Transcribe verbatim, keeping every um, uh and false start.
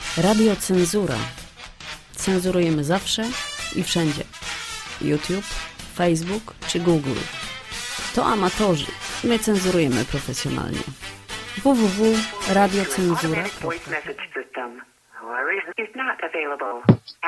Radiocenzura. Cenzurujemy zawsze i wszędzie. YouTube, Facebook czy Google. To amatorzy. My cenzurujemy profesjonalnie. w w w kropka radiocenzura kropka com